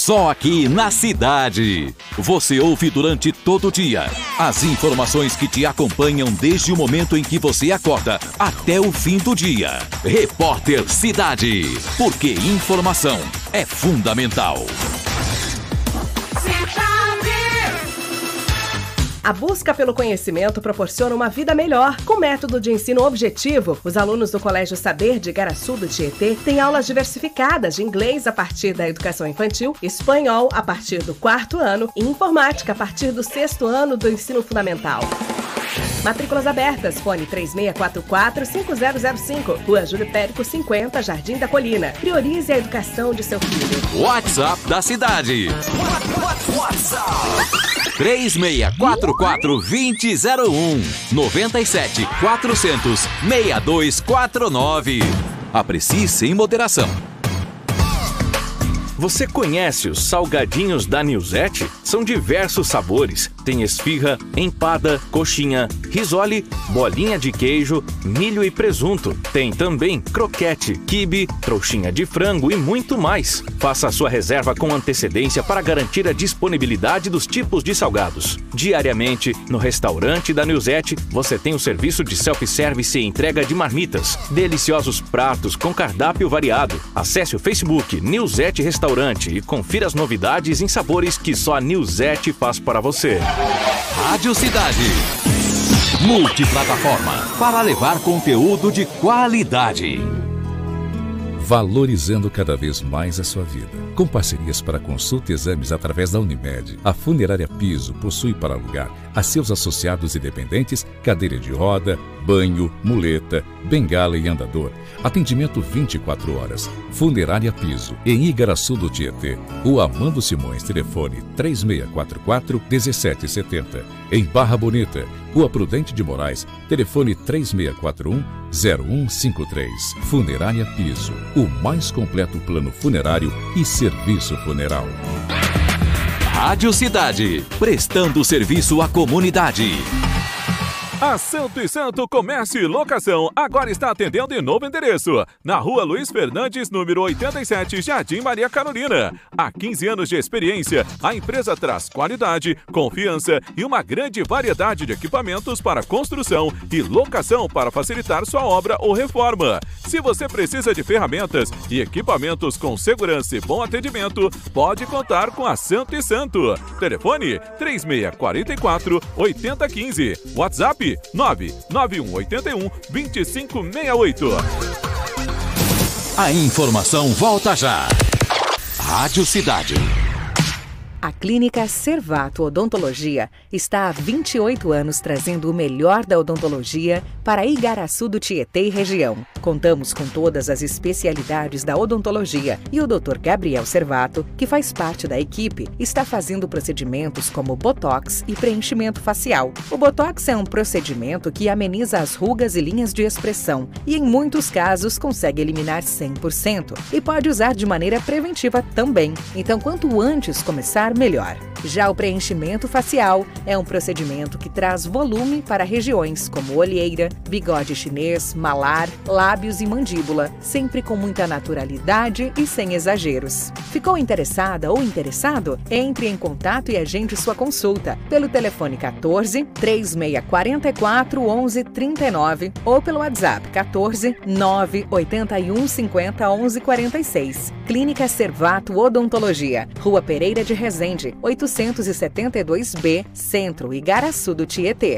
Só aqui na cidade. Você ouve durante todo o dia as informações que te acompanham desde o momento em que você acorda até o fim do dia. Repórter Cidade. Porque informação é fundamental. A busca pelo conhecimento proporciona uma vida melhor. Com método de ensino objetivo, os alunos do Colégio Saber de Igaraçu do Tietê têm aulas diversificadas de inglês a partir da educação infantil, espanhol a partir do 4º ano e informática a partir do 6º ano do ensino fundamental. Matrículas abertas, fone 3644-5005, Rua Júlio Périco 50, Jardim da Colina. Priorize a educação de seu filho. WhatsApp da cidade. WhatsApp 3644-2001 97 400 6249. Aprecie sem moderação. Você conhece os salgadinhos da Nilzete? São diversos sabores. Tem esfirra, empada, coxinha, risole, bolinha de queijo, milho e presunto. Tem também croquete, quibe, trouxinha de frango e muito mais. Faça a sua reserva com antecedência para garantir a disponibilidade dos tipos de salgados. Diariamente, no restaurante da Nilzete, você tem o serviço de self-service e entrega de marmitas. Deliciosos pratos com cardápio variado. Acesse o Facebook Nilzete Restaurante e confira as novidades em sabores que só a Nilzete faz para você. Rádio Cidade. Multiplataforma para levar conteúdo de qualidade. Valorizando cada vez mais a sua vida. Com parcerias para consulta e exames através da Unimed, a Funerária Piso possui para alugar a seus associados e dependentes cadeira de roda, banho, muleta, bengala e andador. Atendimento 24 horas. Funerária Piso, em Igaraçu do Tietê. Rua Amando Simões, telefone 3644-1770. Em Barra Bonita, Rua Prudente de Moraes, telefone 3641-0153. Funerária Piso, o mais completo plano funerário e serviço funeral. Rádio Cidade, prestando serviço à comunidade. A Santo e Santo Comércio e Locação agora está atendendo em novo endereço, na Rua Luiz Fernandes, número 87, Jardim Maria Carolina. Há 15 anos de experiência, a empresa traz qualidade, confiança e uma grande variedade de equipamentos para construção e locação para facilitar sua obra ou reforma. Se você precisa de ferramentas e equipamentos com segurança e bom atendimento, pode contar com a Santo e Santo. Telefone 3644-8015. WhatsApp 99181-2568. A informação volta já. Rádio Cidade. A Clínica Servato Odontologia está há 28 anos trazendo o melhor da odontologia para Igaraçu do Tietê e região. Contamos com todas as especialidades da odontologia e o Dr. Gabriel Servato, que faz parte da equipe, está fazendo procedimentos como botox e preenchimento facial. O botox é um procedimento que ameniza as rugas e linhas de expressão e, em muitos casos, consegue eliminar 100% e pode usar de maneira preventiva também. Então, quanto antes começar, melhor. Já o preenchimento facial é um procedimento que traz volume para regiões como olheira, bigode chinês, malar, lábios e mandíbula, sempre com muita naturalidade e sem exageros. Ficou interessada ou interessado? Entre em contato e agende sua consulta pelo telefone 14 3644 1139 ou pelo WhatsApp 14 981 50 1146. Clínica Servato Odontologia, Rua Pereira de Resende, 872B, Centro, Igaraçu do Tietê.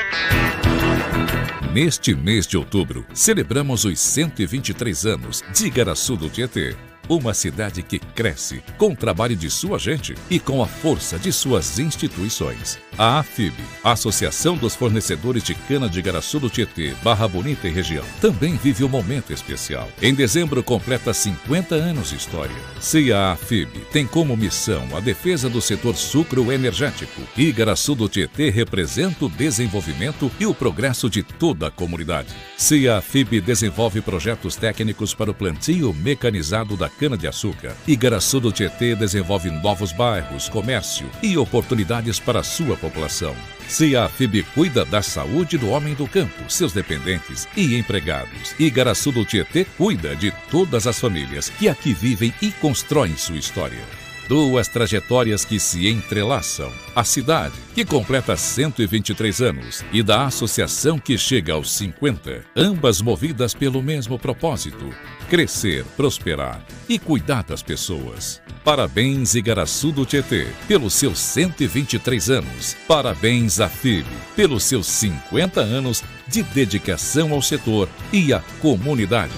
Neste mês de outubro, celebramos os 123 anos de Igaraçu do Tietê. Uma cidade que cresce com o trabalho de sua gente e com a força de suas instituições. A AFIB, Associação dos Fornecedores de Cana de Igaraçu do Tietê, Barra Bonita e região, também vive um momento especial. Em dezembro completa 50 anos de história. Se a AFIB tem como missão a defesa do setor sucroenergético, Igaraçu do Tietê representa o desenvolvimento e o progresso de toda a comunidade. Se a AFIB desenvolve projetos técnicos para o plantio mecanizado da cana-de-açúcar, Igaraçu do Tietê desenvolve novos bairros, comércio e oportunidades para a sua população. Se a AFIB cuida da saúde do homem do campo, seus dependentes e empregados, Igaraçu do Tietê cuida de todas as famílias que aqui vivem e constroem sua história. Duas trajetórias que se entrelaçam. A cidade, que completa 123 anos, e da associação que chega aos 50, ambas movidas pelo mesmo propósito: crescer, prosperar e cuidar das pessoas. Parabéns, Igaraçu do Tietê, pelos seus 123 anos. Parabéns à FIB, pelos seus 50 anos de dedicação ao setor e à comunidade.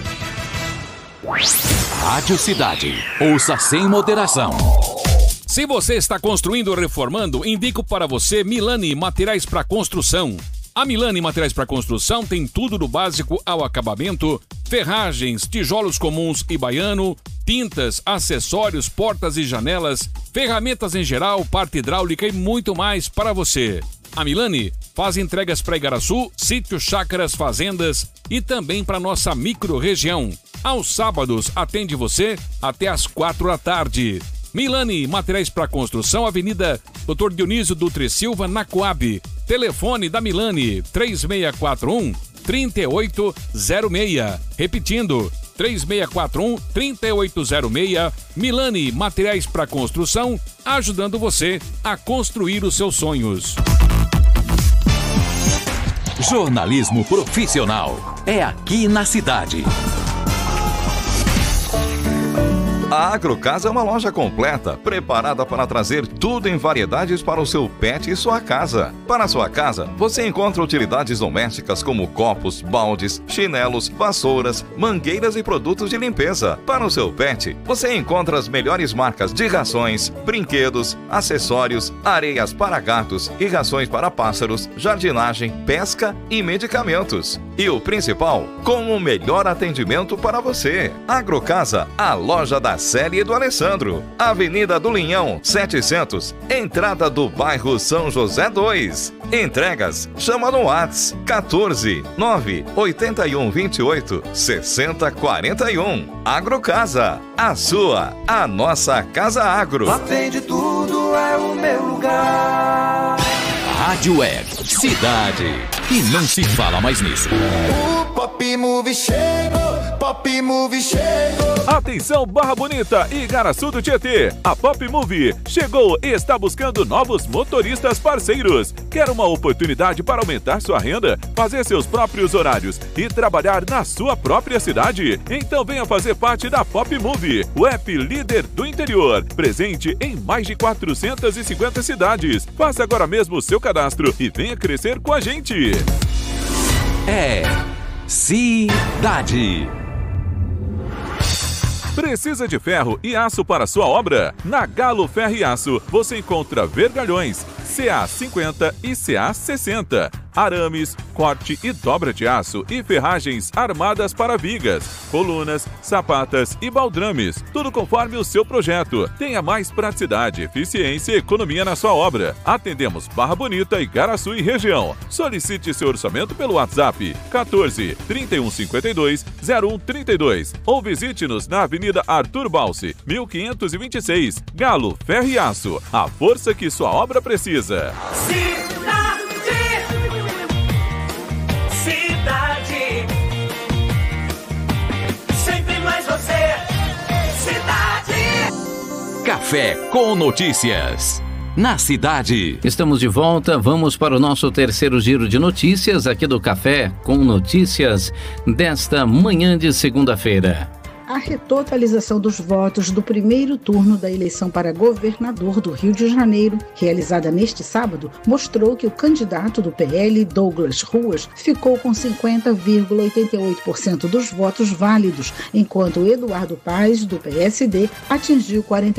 Rádio Cidade. Ouça sem moderação. Se você está construindo ou reformando, indico para você Milani Materiais para Construção. A Milani Materiais para Construção tem tudo do básico ao acabamento: ferragens, tijolos comuns e baiano, tintas, acessórios, portas e janelas, ferramentas em geral, parte hidráulica e muito mais para você. A Milani faz entregas para Igaraçu, sítios, chácaras, fazendas e também para nossa micro-região. Aos sábados atende você até às 4 da tarde. Milani Materiais para Construção, Avenida Dr. Dionísio Dutre Silva, na Coab. Telefone da Milani, 3641-3806. Repetindo, 3641-3806. Milani Materiais para Construção, ajudando você a construir os seus sonhos. Jornalismo profissional é aqui na cidade. A Agrocasa é uma loja completa, preparada para trazer tudo em variedades para o seu pet e sua casa. Para a sua casa, você encontra utilidades domésticas como copos, baldes, chinelos, vassouras, mangueiras e produtos de limpeza. Para o seu pet, você encontra as melhores marcas de rações, brinquedos, acessórios, areias para gatos e rações para pássaros, jardinagem, pesca e medicamentos. E o principal, com o melhor atendimento para você. Agrocasa, a loja da Célia e do Alessandro. Avenida do Linhão, 700, entrada do bairro São José 2. Entregas, chama no WhatsApp 14 981 28 60 41. Agrocasa, a sua, a nossa Casa Agro. Lá vende tudo, é o meu lugar. Rádio Web Cidade. E não se fala mais nisso. O Pop Move chegou, Pop Move chegou. Atenção, Barra Bonita e Igaraçu do Tietê. A Pop Move chegou e está buscando novos motoristas parceiros. Quer uma oportunidade para aumentar sua renda, fazer seus próprios horários e trabalhar na sua própria cidade? Então venha fazer parte da Pop Move, o app líder do interior, presente em mais de 450 cidades. Faça agora mesmo o seu cadastro e venha crescer com a gente. É Cidade. Precisa de ferro e aço para sua obra? Na Galo Ferro e Aço você encontra vergalhões CA50 e CA60, arames, corte e dobra de aço e ferragens armadas para vigas, colunas, sapatas e baldrames, tudo conforme o seu projeto. Tenha mais praticidade, eficiência e economia na sua obra. Atendemos Barra Bonita, Igaraçu e região. Solicite seu orçamento pelo WhatsApp 14 3152 0132 ou visite-nos na Avenida Arthur Balsi, 1526. Galo Ferro e Aço, a força que sua obra precisa. Cidade, sempre mais você. Cidade. Café com notícias. Na cidade. Estamos de volta, vamos para o nosso terceiro giro de notícias aqui do Café com Notícias desta manhã de segunda-feira. A retotalização dos votos do primeiro turno da eleição para governador do Rio de Janeiro, realizada neste sábado, mostrou que o candidato do PL, Douglas Ruas, ficou com 50,88% dos votos válidos, enquanto Eduardo Paes, do PSD, atingiu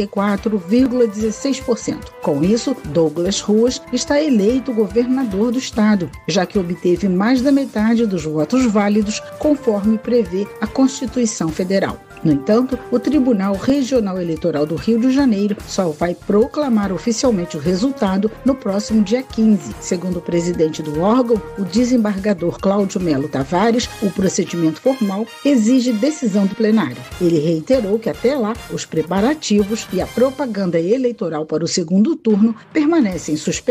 44,16%. Com isso, Douglas Ruas está eleito governador do estado, já que obteve mais da metade dos votos válidos, conforme prevê a Constituição Federal. No entanto, o Tribunal Regional Eleitoral do Rio de Janeiro só vai proclamar oficialmente o resultado no próximo dia 15. Segundo o presidente do órgão, o desembargador Cláudio Melo Tavares, o procedimento formal exige decisão do plenário. Ele reiterou que até lá, os preparativos e a propaganda eleitoral para o segundo turno permanecem suspensos.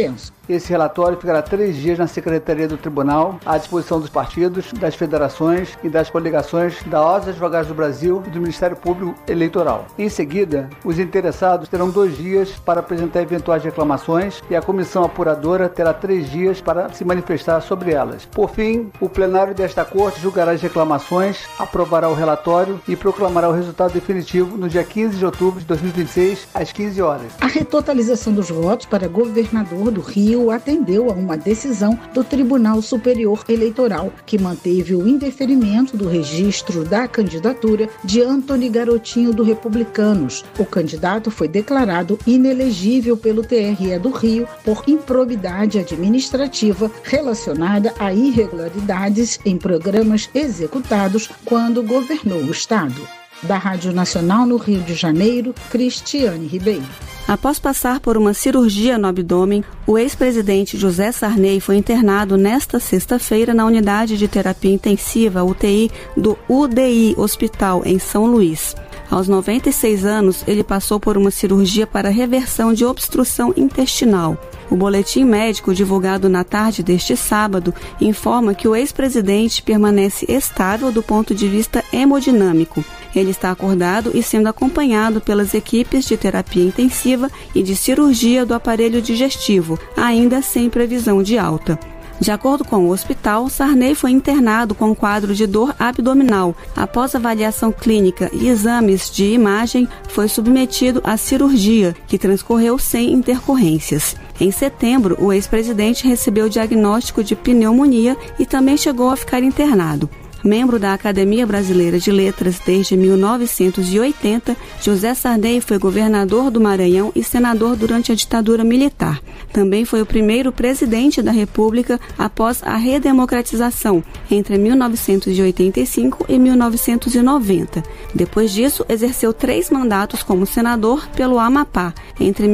Esse relatório ficará 3 dias na Secretaria do Tribunal, à disposição dos partidos, das federações e das coligações da Ordem dos Advogados do Brasil e do Ministério Público Eleitoral. Em seguida, os interessados terão 2 dias para apresentar eventuais reclamações e a comissão apuradora terá 3 dias para se manifestar sobre elas. Por fim, o plenário desta Corte julgará as reclamações, aprovará o relatório e proclamará o resultado definitivo no dia 15 de outubro de 2026, às 15 horas. A retotalização dos votos para governador do Rio atendeu a uma decisão do Tribunal Superior Eleitoral, que manteve o indeferimento do registro da candidatura de Antony Garotinho do Republicanos. O candidato foi declarado inelegível pelo TRE do Rio por improbidade administrativa relacionada a irregularidades em programas executados quando governou o Estado. Da Rádio Nacional no Rio de Janeiro, Cristiane Ribeiro. Após passar por uma cirurgia no abdômen, o ex-presidente José Sarney foi internado nesta sexta-feira na unidade de terapia intensiva UTI do UDI Hospital em São Luís. Aos 96 anos, ele passou por uma cirurgia para reversão de obstrução intestinal. O boletim médico divulgado na tarde deste sábado informa que o ex-presidente permanece estável do ponto de vista hemodinâmico. Ele está acordado e sendo acompanhado pelas equipes de terapia intensiva e de cirurgia do aparelho digestivo, ainda sem previsão de alta. De acordo com o hospital, Sarney foi internado com quadro de dor abdominal. Após avaliação clínica e exames de imagem, foi submetido à cirurgia, que transcorreu sem intercorrências. Em setembro, o ex-presidente recebeu diagnóstico de pneumonia e também chegou a ficar internado. Membro da Academia Brasileira de Letras desde 1980, José Sarney foi governador do Maranhão e senador durante a ditadura militar. Também foi o primeiro presidente da República após a redemocratização, entre 1985 e 1990. Depois disso, exerceu 3 mandatos como senador pelo Amapá, entre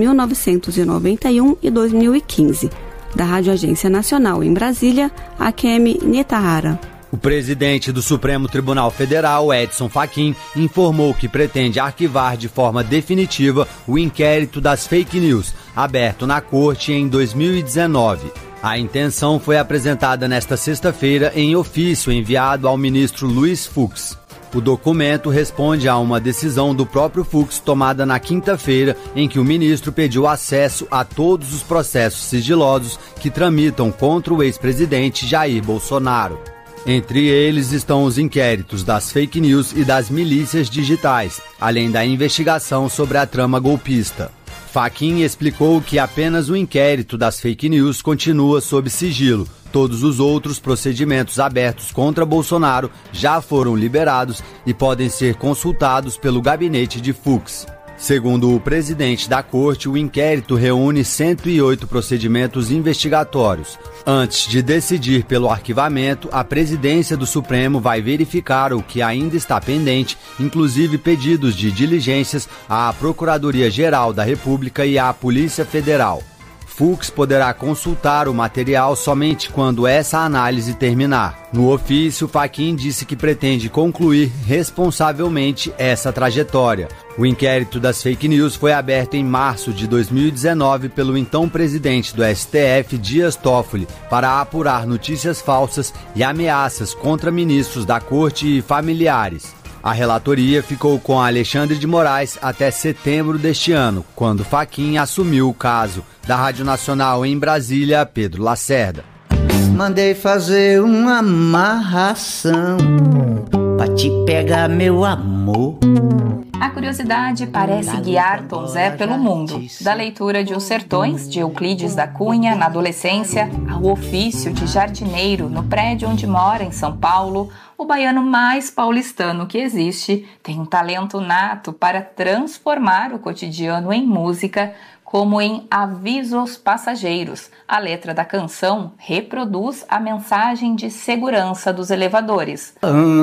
1991 e 2015. Da Rádio Agência Nacional em Brasília, Akemi Nitahara. O presidente do Supremo Tribunal Federal, Edson Fachin, informou que pretende arquivar de forma definitiva o inquérito das fake news, aberto na Corte em 2019. A intenção foi apresentada nesta sexta-feira em ofício enviado ao ministro Luiz Fux. O documento responde a uma decisão do próprio Fux tomada na quinta-feira, em que o ministro pediu acesso a todos os processos sigilosos que tramitam contra o ex-presidente Jair Bolsonaro. Entre eles estão os inquéritos das fake news e das milícias digitais, além da investigação sobre a trama golpista. Fachin explicou que apenas o inquérito das fake news continua sob sigilo. Todos os outros procedimentos abertos contra Bolsonaro já foram liberados e podem ser consultados pelo gabinete de Fux. Segundo o presidente da Corte, o inquérito reúne 108 procedimentos investigatórios. Antes de decidir pelo arquivamento, a presidência do Supremo vai verificar o que ainda está pendente, inclusive pedidos de diligências à Procuradoria-Geral da República e à Polícia Federal. Fux poderá consultar o material somente quando essa análise terminar. No ofício, Fachin disse que pretende concluir responsavelmente essa trajetória. O inquérito das fake news foi aberto em março de 2019 pelo então presidente do STF, Dias Toffoli, para apurar notícias falsas e ameaças contra ministros da Corte e familiares. A relatoria ficou com Alexandre de Moraes até setembro deste ano, quando Fachin assumiu o caso. Da Rádio Nacional em Brasília, Pedro Lacerda. Mandei fazer uma amarração pra te pegar, meu amor. A curiosidade parece guiar Tom Zé pelo mundo. Da leitura de Os Sertões, de Euclides da Cunha, na adolescência, ao ofício de jardineiro no prédio onde mora, em São Paulo, o baiano mais paulistano que existe tem um talento nato para transformar o cotidiano em música, como em Avisos Passageiros. A letra da canção reproduz a mensagem de segurança dos elevadores.